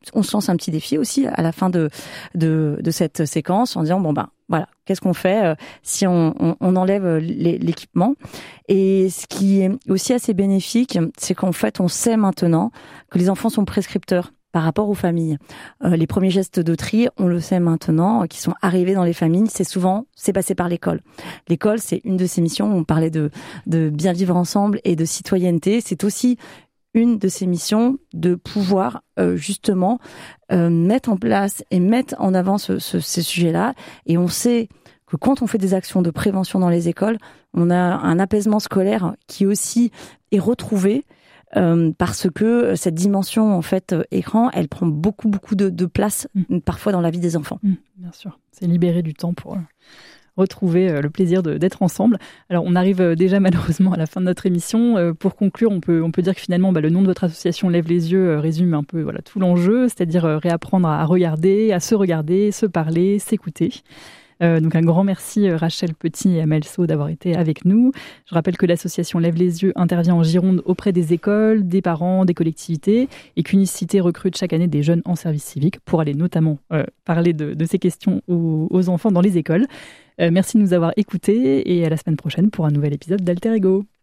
on se lance un petit défi aussi à la fin de cette séquence en disant voilà, qu'est-ce qu'on fait si on enlève l'équipement. Et ce qui est aussi assez bénéfique, c'est qu'en fait, on sait maintenant que les enfants sont prescripteurs par rapport aux familles. Les premiers gestes de tri, on le sait maintenant, qui sont arrivés dans les familles, c'est passé par l'école. L'école, c'est une de ces missions, on parlait de bien vivre ensemble et de citoyenneté, c'est aussi une de ces missions de pouvoir justement mettre en place et mettre en avant ces sujets-là. Et on sait que quand on fait des actions de prévention dans les écoles, on a un apaisement scolaire qui aussi est retrouvé parce que cette dimension en fait écran, elle prend beaucoup de place parfois dans la vie des enfants. Bien sûr, c'est libérer du temps pour retrouver le plaisir d'être ensemble. Alors, on arrive déjà malheureusement à la fin de notre émission. Pour conclure, on peut dire que finalement, le nom de votre association Lève les yeux résume un peu tout l'enjeu, c'est-à-dire réapprendre à regarder, à se parler, s'écouter. Donc un grand merci Rachel Petit et Amel Sow d'avoir été avec nous. Je rappelle que l'association Lève les yeux intervient en Gironde auprès des écoles, des parents, des collectivités et qu'Unicité recrute chaque année des jeunes en service civique pour aller notamment parler de ces questions aux enfants dans les écoles. Merci de nous avoir écoutés et à la semaine prochaine pour un nouvel épisode d'Alter Ego.